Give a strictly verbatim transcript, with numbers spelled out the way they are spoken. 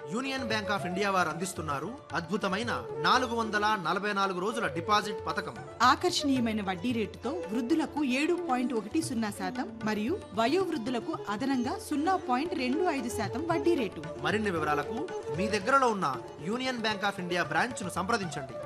Union bank of India వారు అందిస్తున్నారు అద్భుతమైన నాలుగు వందల నలభై నాలుగు రోజుల డిపాజిట్ పథకం. ఆకర్షణీయమైన వడ్డీ రేటుతో వృద్ధులకు ఏడు పాయింట్ ఒకటి సున్నా శాతం మరియు వయోవృద్ధులకు అదనంగా సున్నా పాయింట్ రెండు ఐదు శాతం వడ్డీ రేటు. మరిన్ని వివరాలకు మీ దగ్గరలో ఉన్న union bank of India branch ను సంప్రదించండి.